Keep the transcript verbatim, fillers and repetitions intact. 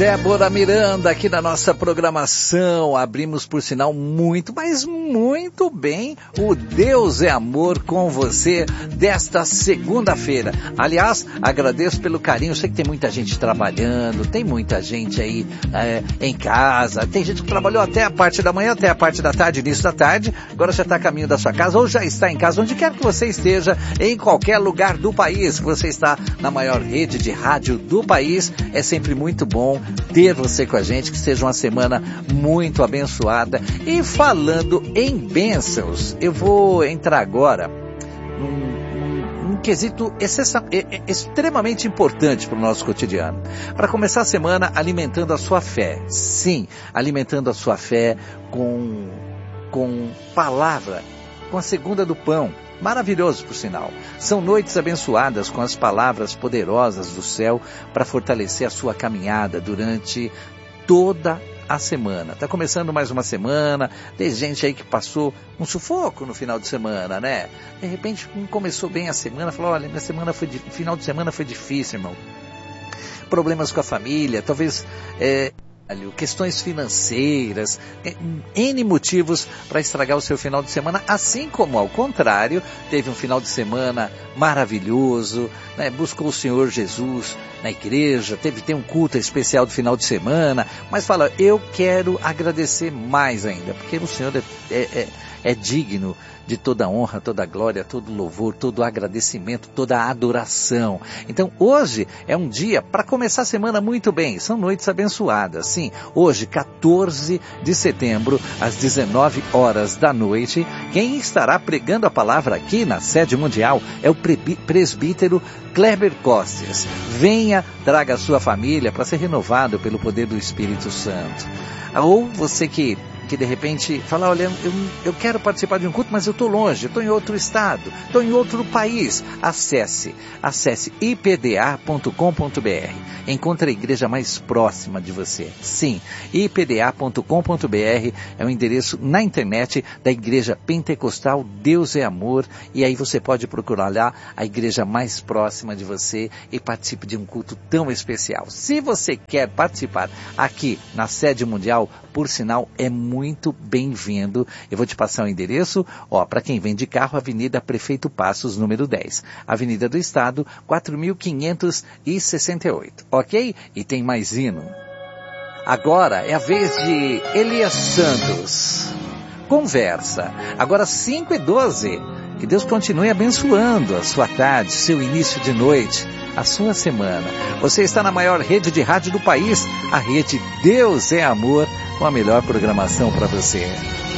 Débora Miranda aqui na nossa programação. Abrimos, por sinal, muito, mas muito bem o Deus é Amor com você desta segunda-feira. Aliás, agradeço pelo carinho. Eu sei que tem muita gente trabalhando, tem muita gente aí é, em casa, tem gente que trabalhou até a parte da manhã, até a parte da tarde, início da tarde, agora já está a caminho da sua casa ou já está em casa, onde quer que você esteja, em qualquer lugar do país, que você está na maior rede de rádio do país. É sempre muito bom ter você com a gente, que seja uma semana muito abençoada. E falando em bênçãos, eu vou entrar agora num, num quesito excessa, extremamente importante para o nosso cotidiano. Para começar a semana alimentando a sua fé. Sim, alimentando a sua fé com, com palavra, com a segunda do pão. Maravilhoso, por sinal. São noites abençoadas com as palavras poderosas do céu para fortalecer a sua caminhada durante toda a semana. Está começando mais uma semana, tem gente aí que passou um sufoco no final de semana, né? De repente, não começou bem a semana, falou, olha, minha semana foi, final de semana foi difícil, irmão. Problemas com a família, talvez... É... questões financeiras, N motivos para estragar o seu final de semana, assim como, ao contrário, teve um final de semana maravilhoso, né? Buscou o Senhor Jesus na igreja, teve tem um culto especial do final de semana, mas fala, eu quero agradecer mais ainda, porque o Senhor é, é, é, é digno de toda honra, toda glória, todo louvor, todo agradecimento, toda adoração. Então hoje é um dia para começar a semana muito bem, são noites abençoadas, sim. Hoje, quatorze de setembro, às dezenove horas da noite, quem estará pregando a palavra aqui na sede mundial é o presbítero Kleber Costes. Venha, traga a sua família para ser renovado pelo poder do Espírito Santo. Ou você que que de repente fala, olha, eu, eu quero participar de um culto, mas eu estou longe, estou em outro estado, estou em outro país. Acesse, acesse i p d a ponto com ponto b r. Encontre a igreja mais próxima de você. Sim, i p d a ponto com ponto b r é o endereço na internet da Igreja Pentecostal Deus é Amor, e aí você pode procurar lá a igreja mais próxima de você e participe de um culto tão especial. Se você quer participar aqui na sede mundial, por sinal, é muito muito bem-vindo. Eu vou te passar o endereço, ó, para quem vem de carro, Avenida Prefeito Passos, número dez. Avenida do Estado, quatro mil quinhentos e sessenta e oito. Ok? E tem mais hino. Agora é a vez de Elias Santos. Conversa. Agora cinco e doze. Que Deus continue abençoando a sua tarde, seu início de noite, a sua semana. Você está na maior rede de rádio do país, a rede Deus é Amor, com a melhor programação para você.